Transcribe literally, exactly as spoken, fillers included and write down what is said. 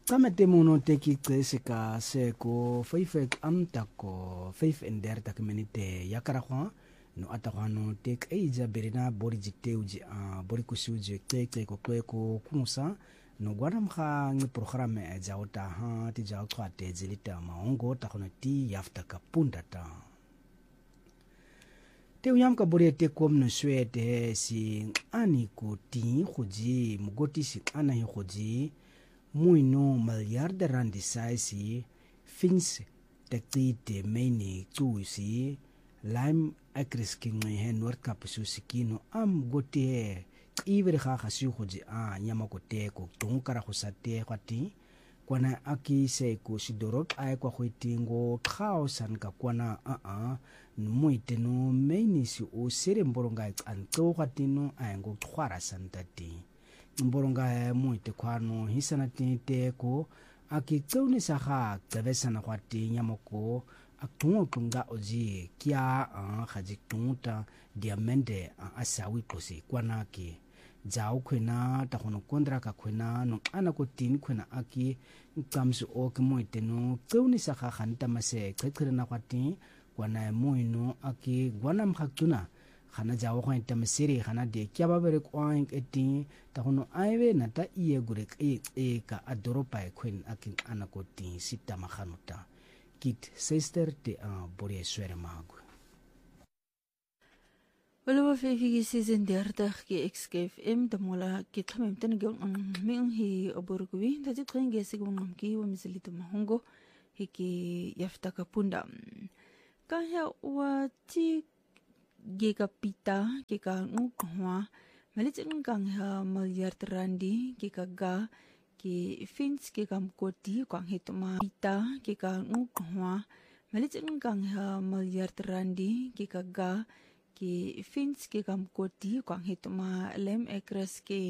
Kamete muno teki tsesika seko faifek amtako faif ender takmenite yakarahwa no atahwano tek eija berina bori jiteuji a bori kusuji teke ko kweko kunsa no gwanamha ngi programe jawta ha ti jawtwa te jilita maongo takono ti yafta kapunda ta te uyam ka bori te kom no swete si ani ko ti khuji mugoti si ana hi khuji muito miljarder rand saisi fins tekti te meni tuisi lime akris kingi he nord kapususikino am gote iver kha khasu khoji a nyama ko te ko tungkara khosate kwati kwana aki se ko sidorot ay kwa khwitingo khausan ka kwana a a muite no meni si o sere mboronga an to kwatino ay ngo khwara santati mboronga muite kwano hisana tinte ko aki tsauni saha tsavesana kwati nyamoko aktungo tunga oji kia a khaji tunta diamende asawi kosi kwanaki jao khwena takono kondra ka khwena no ana ko tin khwena aki tsamsu o ke muite no tsauni saha khanta mase khkhirena kwati kwana muino aki gwanam khaktuna khana jawo khwa intamsiri khana de kya ba bere kwaing eti takono aiwe nata iye gure e e ka adoropa e khwen akin anakoti sita makhanuta kit sister te a borie swere magu Wala fifigi season dertig ki X K F M de mola ki thamem ten gyon ming hi oborgwi da ti kenge sigon namki wa misalito mahongo hiki yafta kapunda kaya wa ti geka pita geka ngukwa malit ngang ha miljard randi geka ga ki fins geka mkoti kwang hituma pita geka ngukwa malit ngang ha miljard randi geka ga ki fins geka mkoti kwang hituma lem ekras ke